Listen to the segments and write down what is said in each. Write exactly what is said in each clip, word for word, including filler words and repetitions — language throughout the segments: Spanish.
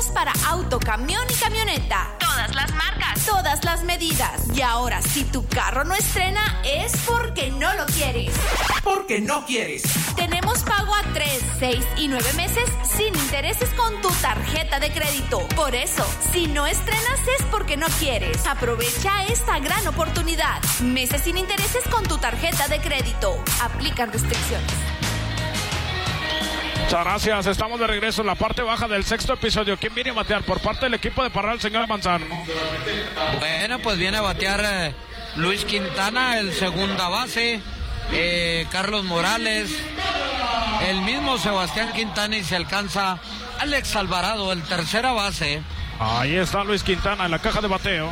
piezas para auto, camión y camioneta. Todas las marcas, todas las medidas. Y ahora, si tu carro no estrena, es porque no lo quieres. Porque no quieres. Tenemos pago a tres, seis y nueve meses sin intereses con tu tarjeta de crédito. Por eso, si no estrenas es porque no quieres. Aprovecha esta gran oportunidad. Meses sin intereses con tu tarjeta de crédito. Aplican restricciones. Muchas gracias, estamos de regreso en la parte baja del sexto episodio. ¿Quién viene a batear por parte del equipo de Parral, señor Manzano? Bueno, pues viene a batear eh, Luis Quintana, el segunda base, eh, Carlos Morales, el mismo Sebastián Quintana y se alcanza Alex Alvarado, el tercera base. Ahí está Luis Quintana en la caja de bateo.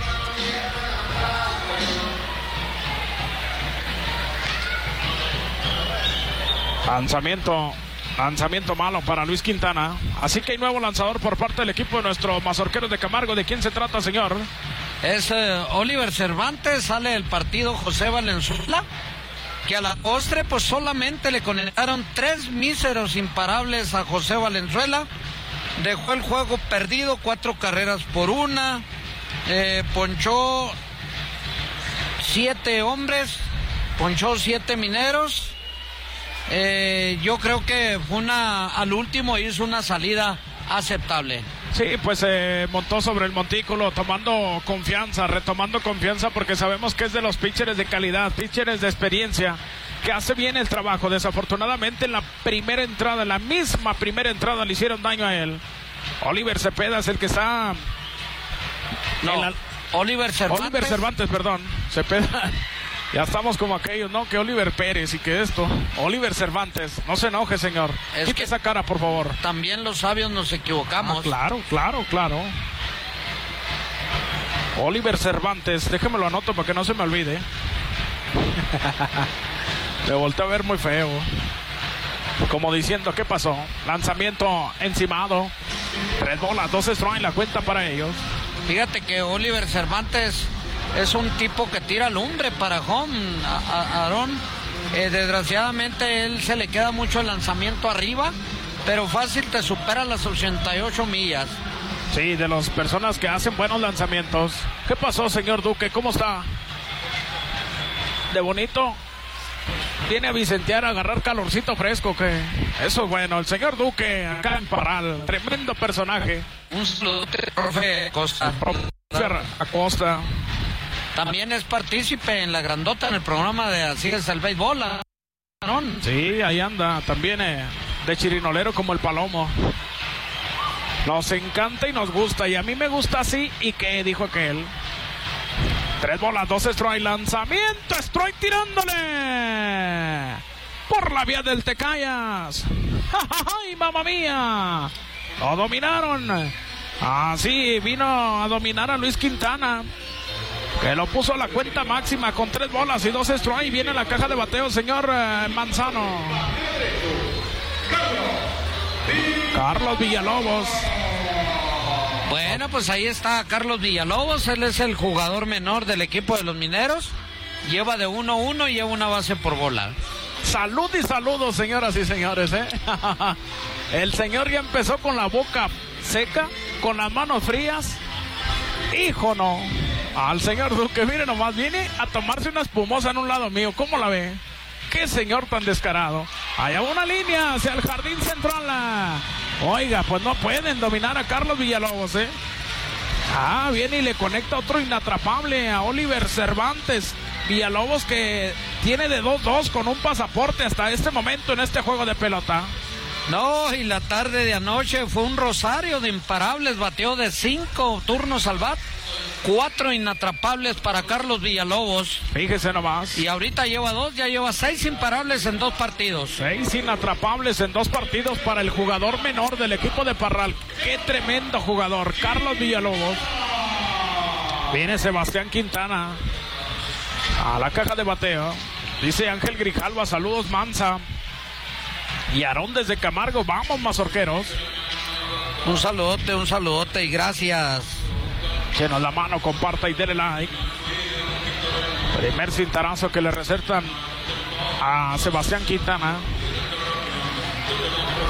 Lanzamiento. Lanzamiento malo para Luis Quintana. Así que hay nuevo lanzador por parte del equipo de nuestro Mazorqueros de Camargo. ¿De quién se trata, señor? Es eh, Oliver Cervantes. Sale del partido José Valenzuela, que a la postre pues solamente le conectaron tres míseros imparables a José Valenzuela. Dejó el juego perdido, cuatro carreras por una. Eh, ponchó siete hombres, ponchó siete mineros. Eh, yo creo que fue una, al último hizo una salida aceptable. Sí, pues se eh, montó sobre el montículo, tomando confianza, retomando confianza, porque sabemos que es de los pitchers de calidad, pitchers de experiencia, que hace bien el trabajo. Desafortunadamente en la primera entrada, en la misma primera entrada le hicieron daño a él. Oliver Cepeda es el que está... No, la... Oliver Cervantes. Oliver Cervantes, perdón, Cepeda... Ya estamos como aquellos, ¿no? Que Oliver Pérez y que esto. Oliver Cervantes. No se enoje, señor. Es Quite que esa cara, por favor. También los sabios nos equivocamos. Ah, claro, claro, claro. Oliver Cervantes. Déjeme lo anoto para que no se me olvide. Le volteé a ver muy feo. Como diciendo, ¿qué pasó? Lanzamiento encimado. Tres bolas, dos strikes, la cuenta para ellos. Fíjate que Oliver Cervantes... es un tipo que tira lumbre para home, Aarón. Eh, desgraciadamente él se le queda mucho el lanzamiento arriba, pero fácil te supera las ochenta y ocho millas. Sí, de las personas que hacen buenos lanzamientos. ¿Qué pasó, señor Duque? ¿Cómo está? ¿De bonito? Viene a Vicentear a agarrar calorcito fresco, que eso es bueno. El señor Duque acá en Parral, tremendo personaje. Un saludo, profe Acosta. Profe Acosta. También es partícipe en la grandota en el programa de Así es el béisbol, ¿no? Sí, ahí anda, también eh, de chirinolero como el Palomo. Nos encanta y nos gusta, y a mí me gusta así, y que dijo aquel. Tres bolas, dos strike, lanzamiento, strike tirándole por la vía del Tecayas. ¡Ay, mamá mía! Lo dominaron. Así vino a dominar a Luis Quintana, que lo puso a la cuenta máxima con tres bolas y dos strikes. Viene la caja de bateo, señor eh, Manzano. Carlos Villalobos. Bueno, pues ahí está Carlos Villalobos. Él es el jugador menor del equipo de los Mineros. Lleva de uno a uno y lleva una base por bola. Salud y saludos, señoras y señores, ¿eh? El señor ya empezó con la boca seca, con las manos frías. Hijo, no. Al señor Duque, mire nomás, viene a tomarse una espumosa en un lado mío. ¿Cómo la ve? Qué señor tan descarado. Allá una línea hacia el jardín central. Oiga, pues no pueden dominar a Carlos Villalobos, ¿eh? Ah, viene y le conecta otro inatrapable a Oliver Cervantes. Villalobos, que tiene de dos dos con un pasaporte hasta este momento en este juego de pelota. No, y la tarde de anoche fue un rosario de imparables. Bateó de cinco turnos al bat, cuatro inatrapables para Carlos Villalobos. Fíjese nomás. Y ahorita lleva dos, ya lleva seis imparables en dos partidos. Seis inatrapables en dos partidos para el jugador menor del equipo de Parral. Qué tremendo jugador, Carlos Villalobos. Viene Sebastián Quintana a la caja de bateo. Dice Ángel Grijalva, saludos Manza. Y Aarón desde Camargo, vamos Mazorqueros. Un saludote, un saludote y gracias. Chenos la mano, comparta y dele like. Primer cintarazo que le recetan a Sebastián Quintana.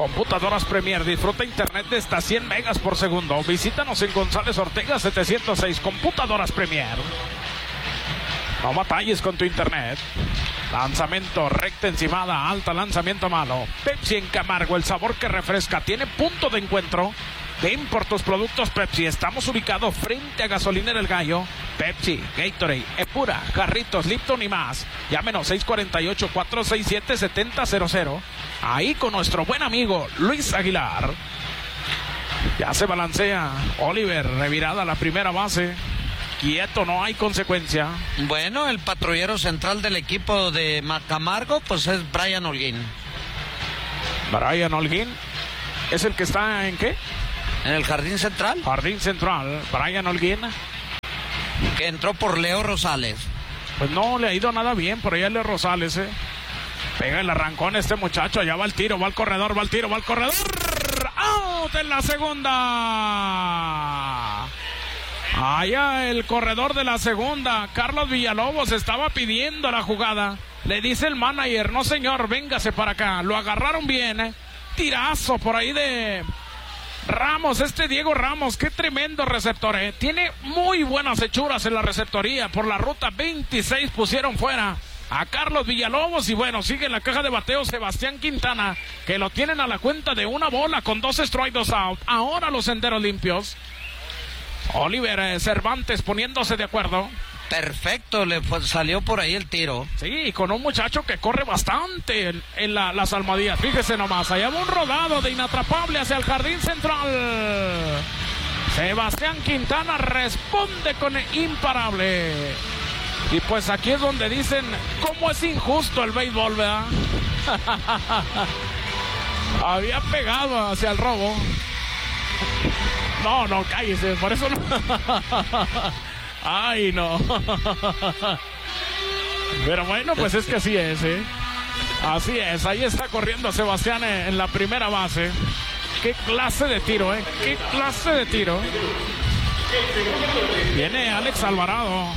Computadoras Premier, disfruta internet de hasta cien megas por segundo. Visítanos en González Ortega setecientos seis. Computadoras Premier. No batalles con tu internet. Lanzamiento, recta encimada, alta, lanzamiento malo. Pepsi en Camargo, el sabor que refresca. Tiene punto de encuentro. Ven por tus productos Pepsi. Estamos ubicados frente a Gasolinera El Gallo. Pepsi, Gatorade, Epura, Jarritos, Lipton y más. Llámenos seis cuatro ocho, cuatro seis siete, siete cero cero cero. Ahí con nuestro buen amigo Luis Aguilar. Ya se balancea Oliver, revirada a la primera base. Quieto, no hay consecuencia. Bueno, el patrullero central del equipo de Camargo, pues es Brian Holguín. Brian Holguín es el que está en ¿qué? En el jardín central. Jardín central, Brian Holguín. Que entró por Leo Rosales. Pues no le ha ido nada bien por allá Leo Rosales, eh. Pega el arrancón este muchacho, allá va el tiro, va al corredor, va al tiro, va al corredor. ¡Out en la segunda! Allá el corredor de la segunda, Carlos Villalobos estaba pidiendo la jugada. Le dice el manager, no señor, véngase para acá. Lo agarraron bien, eh. Tirazo por ahí de Ramos, este Diego Ramos, qué tremendo receptor, eh. Tiene muy buenas hechuras en la receptoría. Por la ruta veintiséis pusieron fuera a Carlos Villalobos y bueno, sigue en la caja de bateo Sebastián Quintana, que lo tienen a la cuenta de una bola con dos strike, dos out. Ahora los senderos limpios. Oliver eh, Cervantes poniéndose de acuerdo. Perfecto, le fue, salió por ahí el tiro. Sí, con un muchacho que corre bastante en, en la, las almohadillas. Fíjese nomás, allá va un rodado de inatrapable hacia el jardín central. Sebastián Quintana responde con imparable. Y pues aquí es donde dicen cómo es injusto el béisbol, ¿verdad? Había pegado hacia el robo. No, no, cállese, por eso no. Ay, no. Pero bueno, pues es que así es, ¿eh? Así es, ahí está corriendo Sebastián en la primera base. Qué clase de tiro, ¿eh? Qué clase de tiro. Viene Alex Alvarado.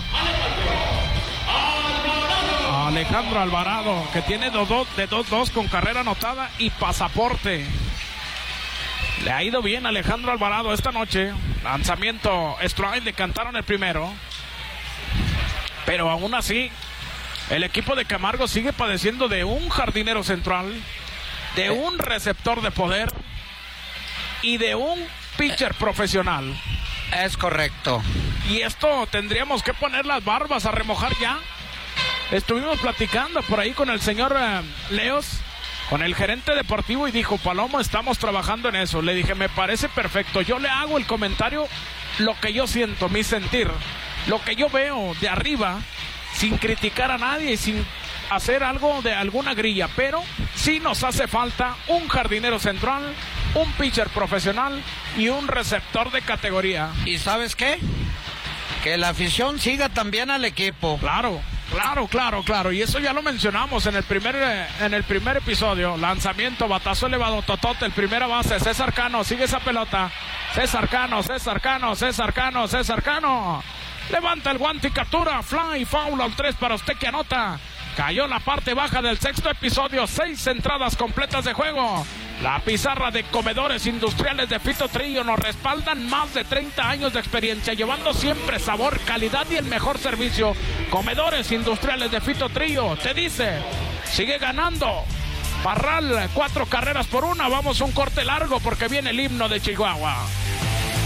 Alejandro Alvarado, que tiene dos, dos, de dos dos con carrera anotada y pasaporte. Le ha ido bien a Alejandro Alvarado esta noche. Lanzamiento strike, le cantaron el primero. Pero aún así, el equipo de Camargo sigue padeciendo de un jardinero central, de un receptor de poder y de un pitcher profesional. Es correcto. Y esto tendríamos que poner las barbas a remojar ya. Estuvimos platicando por ahí con el señor uh, Leos, con el gerente deportivo, y dijo, Palomo, estamos trabajando en eso. Le dije, me parece perfecto. Yo le hago el comentario, lo que yo siento, mi sentir, lo que yo veo de arriba, sin criticar a nadie y sin hacer algo de alguna grilla. Pero sí nos hace falta un jardinero central, un pitcher profesional y un receptor de categoría. ¿Y sabes qué? Que la afición siga también al equipo. Claro. Claro, claro, claro, y eso ya lo mencionamos en el primer en el primer episodio. Lanzamiento, batazo elevado, totote, el primera base, César Cano, sigue esa pelota. César Cano, César Cano, César Cano, César Cano. Levanta el guante y captura, fly, foul al tres para usted que anota. Cayó la parte baja del sexto episodio, seis entradas completas de juego. La pizarra de Comedores Industriales de Fito Trillo nos respaldan más de treinta años de experiencia, llevando siempre sabor, calidad y el mejor servicio. Comedores Industriales de Fito Trillo te dice, sigue ganando. Parral, cuatro carreras por una, vamos a un corte largo porque viene el himno de Chihuahua.